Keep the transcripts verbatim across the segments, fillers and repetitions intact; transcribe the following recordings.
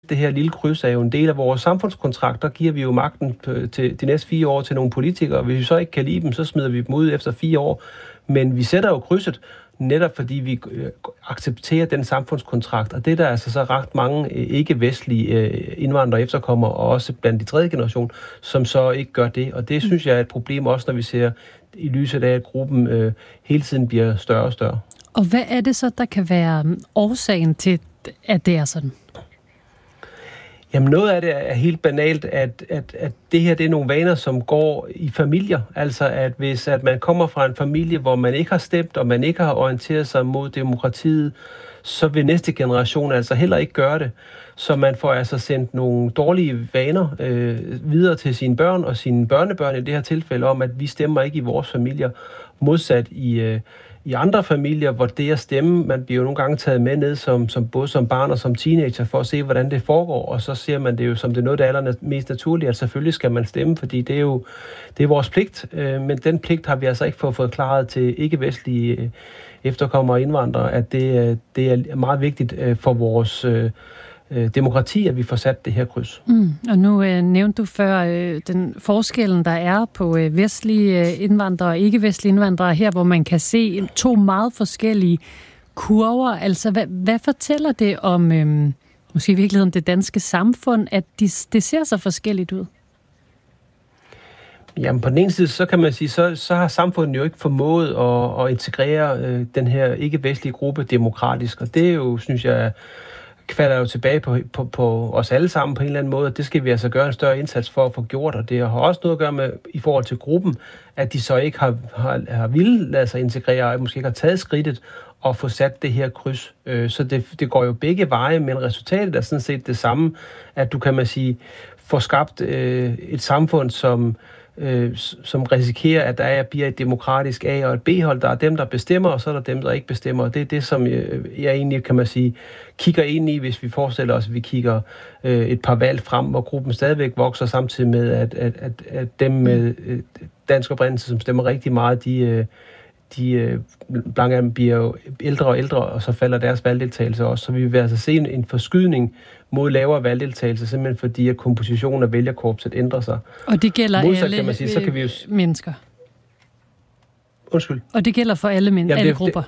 det her lille kryds er jo en del af vores samfundskontrakt. Der giver vi jo magten til de næste fire år til nogle politikere. Hvis vi så ikke kan lide dem, så smider vi dem ud efter fire år. Men vi sætter jo krydset, netop fordi vi accepterer den samfundskontrakt. Og det der er altså så ret mange ikke-vestlige indvandrere efterkommere, og også blandt de tredje generation, som så ikke gør det. Og det synes jeg er et problem også, når vi ser i lyset af, at gruppen øh, hele tiden bliver større og større. Og hvad er det så, der kan være årsagen til, at det er sådan? Jamen noget af det er helt banalt, at, at, at det her det er nogle vaner, som går i familier. Altså at hvis at man kommer fra en familie, hvor man ikke har stemt, og man ikke har orienteret sig mod demokratiet, så vil næste generation altså heller ikke gøre det. Så man får altså sendt nogle dårlige vaner øh, videre til sine børn og sine børnebørn i det her tilfælde om, at vi stemmer ikke i vores familier, modsat i... Øh, I andre familier, hvor det at stemme, man bliver jo nogle gange taget med ned, som, som både som barn og som teenager, for at se, hvordan det foregår, og så ser man det jo som det er noget, der er allermest naturligt, at selvfølgelig skal man stemme, fordi det er jo det er vores pligt, øh, men den pligt har vi altså ikke fået forklaret til ikke-vestlige øh, efterkommere og indvandrere, at det, øh, det er meget vigtigt øh, for vores øh, demokrati, at vi får sat det her kryds. Mm, og nu øh, nævnte du før øh, den forskellen, der er på øh, vestlige øh, indvandrere og ikke-vestlige indvandrere her, hvor man kan se to meget forskellige kurver. Altså, hvad, hvad fortæller det om, øh, måske i virkeligheden det danske samfund, at de, det ser så forskelligt ud? Jamen, på den ene side, så kan man sige, så, så har samfundet jo ikke formået at, at integrere øh, den her ikke-vestlige gruppe demokratisk, og det er jo, synes jeg, falder jo tilbage på, på, på os alle sammen på en eller anden måde, og det skal vi altså gøre en større indsats for at få gjort, og det har også noget at gøre med, i forhold til gruppen, at de så ikke har, har, har ville lade sig integrere, og måske ikke har taget skridtet og få sat det her kryds. Så det, det går jo begge veje, men resultatet er sådan set det samme, at du kan man sige, får skabt øh, et samfund, som Øh, som risikerer, at der er, bliver et demokratisk A- og et B-hold. Der er dem, der bestemmer, og så er der dem, der ikke bestemmer. Og det er det, som jeg, jeg egentlig, kan man sige, kigger ind i, hvis vi forestiller os, at vi kigger øh, et par valg frem, hvor gruppen stadigvæk vokser, samtidig med, at, at, at, at dem med øh, dansk oprindelse, som stemmer rigtig meget, de, øh, de blanke af dem bliver jo ældre og ældre, og så falder deres valgdeltagelse også. Så vi vil altså se en, en forskydning mod lavere valgdeltagelse, simpelthen fordi, at kompositionen af vælgerkorpset ændrer sig. Og det gælder modsat, alle kan man sige, så kan vi jo... mennesker? Undskyld? Og det gælder for alle, men, alle det, grupper?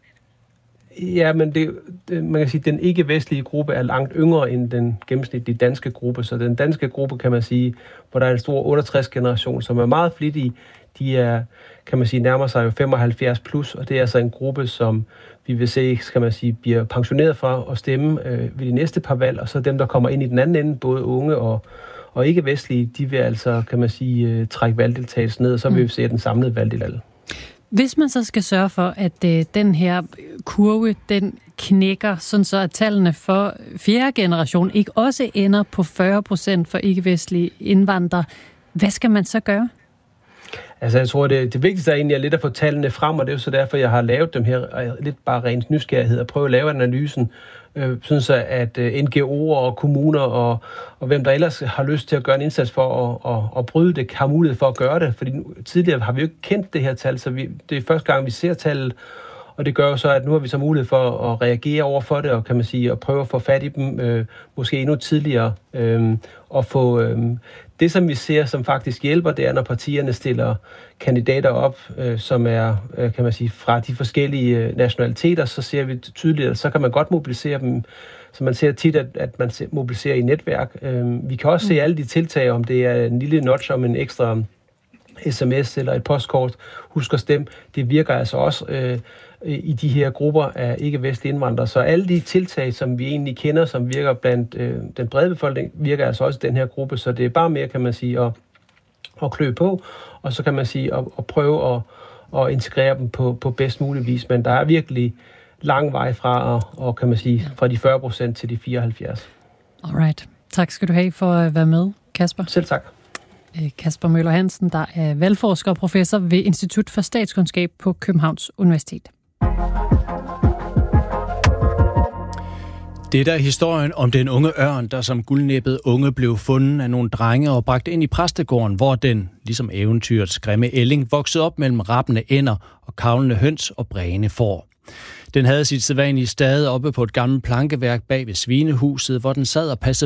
Det, ja, men det, det, man kan sige, at den ikke-vestlige gruppe er langt yngre end den gennemsnitlige danske gruppe. Så den danske gruppe, kan man sige, hvor der er en stor otteogtres-generation, som er meget flittige, de er, kan man sige, nærmer sig jo femoghalvfjerds plus, og det er altså en gruppe, som vi vil se, kan man sige, bliver pensioneret fra at stemme øh, ved de næste par valg, og så dem, der kommer ind i den anden ende, både unge og, og ikke-vestlige, de vil altså, kan man sige, øh, trække valgdeltagelsen ned, og så vil vi se den samlede valgdeltagelse. Hvis man så skal sørge for, at øh, den her kurve, den knækker, sådan så at tallene for fjerde generation ikke også ender på fyrre procent for ikke-vestlige indvandrere, hvad skal man så gøre? Altså, jeg tror, det, det vigtigste er egentlig er lidt at få tallene frem, og det er jo så derfor, jeg har lavet dem her, lidt bare rent nysgerrighed, og prøve at lave analysen, øh, sådan så at øh, N G O'er og kommuner og, og hvem der ellers har lyst til at gøre en indsats for at, at, at bryde det, har mulighed for at gøre det. Fordi tidligere har vi jo ikke kendt det her tal, så vi, det er første gang, vi ser tallet, og det gør jo så, at nu har vi så mulighed for at reagere over for det, og kan man sige, at prøve at få fat i dem, øh, måske endnu tidligere, øh, og få... Øh, Det, som vi ser, som faktisk hjælper, det er, når partierne stiller kandidater op, øh, som er, øh, kan man sige, fra de forskellige øh, nationaliteter, så ser vi tydeligt, at så kan man godt mobilisere dem. Så man ser tit, at, at man mobiliserer i netværk. Øh, vi kan også mm. se alle de tiltag, om det er en lille notch om en ekstra sms eller et postkort. Husk at stemme. Det virker altså også øh, i de her grupper af ikke-vestlige indvandrere. Så alle de tiltag, som vi egentlig kender, som virker blandt øh, den brede befolkning, virker altså også i den her gruppe. Så det er bare mere, kan man sige, at, at klø på, og så kan man sige, at, at prøve at, at integrere dem på, på bedst mulig vis. Men der er virkelig lang vej fra, og, og kan man sige, fra de fyrre procent til de fireoghalvfjerds. Alright. Tak skal du have for at være med, Kasper. Selv tak. Kasper Møller Hansen, der er valgforsker og professor ved Institut for Statskundskab på Københavns Universitet. Det er der historien om den unge ørn, der som guldnæbbet unge blev fundet af nogle drenge og bragt ind i præstegården, hvor den, ligesom eventyrets grimme ælling, voksede op mellem rappende ænder og kavlende høns og brægende får. Den havde sit sædvanlige stade oppe på et gammelt plankeværk bag ved svinehuset, hvor den sad og passede